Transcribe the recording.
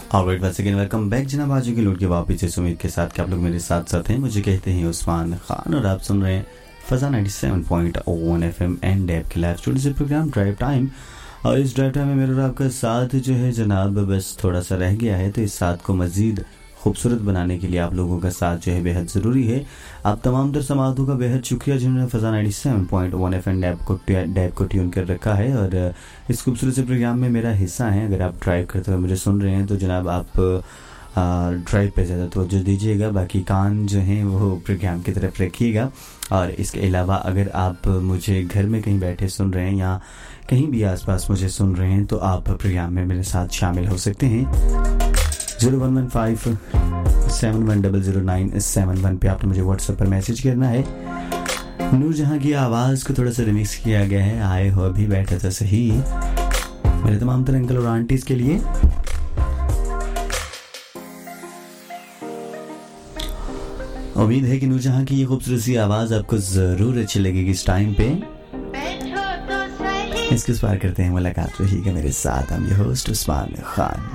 Alright, once again welcome back जनाब। आज की लौट के वापस इस उम्मीद के साथ कि आप लोग मेरे साथ साथ हैं। मुझे कहते हैं उस्मान खान और आप सुन रहे हैं फजा 97.1 FM एंड डैब के लाइव स्टूडियो से प्रोग्राम ड्राइव टाइम। और इस ड्राइव टाइम में मेरा और आपका साथ जो है जनाब बस थोड़ा सा रह गया है, तो इस साथ को मज़ीद खूबसूरत बनाने के लिए आप लोगों का साथ जो है बेहद ज़रूरी है। आप तमाम तर समातों का बेहद शुक्रिया जिन्होंने फजा 97.1 FM डैब को ट्यून कर रखा है और इस खूबसूरत से प्रोग्राम में मेरा हिस्सा है। अगर आप ड्राइव करते हुए मुझे सुन रहे हैं तो जनाब आप ड्राइव पे ज़्यादा तवज्जो दीजिएगा, बाकी कान जो हैं वो प्रोग्राम की तरफ रखिएगा। और इसके अलावा अगर आप मुझे घर में कहीं बैठे सुन रहे हैं या कहीं भी आसपास मुझे सुन रहे हैं तो आप प्रोग्राम में मेरे साथ शामिल हो सकते हैं। 011571000971 पे आपने मुझे व्हाट्सएप पर मैसेज करना है। नूरजहां की आवाज़ को थोड़ा सा रिमिक्स किया गया है। आए हो अभी बैठा था सही मेरे तमाम तरह अंकल और आंटीज के लिए। उम्मीद है कि नूरजहां की ये खूबसूरत सी आवाज़ आपको ज़रूर अच्छी लगेगी इस टाइम पे। इसके पार करते हैं मुलाकात रही मेरे साथ। हम ये होस्ट उस्मान खान।